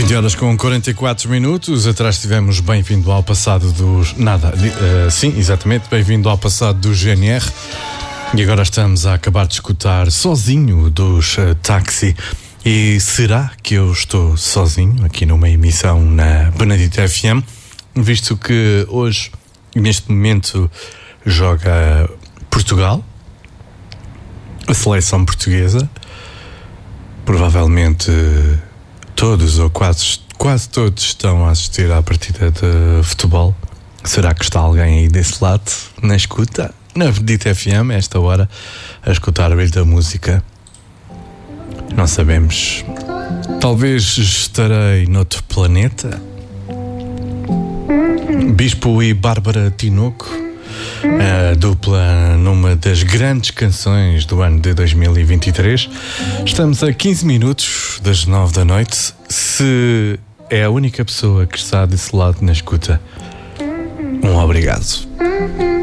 20 horas com 44 minutos. Atrás tivemos Bem-vindo ao Passado dos... sim, exatamente, Bem-vindo ao Passado do GNR. E agora estamos a acabar de escutar Sozinho dos Táxi. E será que eu estou sozinho aqui numa emissão na Benedita FM? Visto que hoje, neste momento, joga Portugal, a seleção portuguesa. Provavelmente todos ou quase todos estão a assistir à partida de futebol. Será que está alguém aí desse lado, na escuta? Na Benedita FM, a esta hora, a escutar o brilho da música? Não sabemos. Talvez estarei noutro planeta. Bispo e Bárbara Tinoco, a dupla numa das grandes canções do ano de 2023. Estamos a 15 minutos das 9 da noite. Se é a única pessoa que está desse lado na escuta, um obrigado.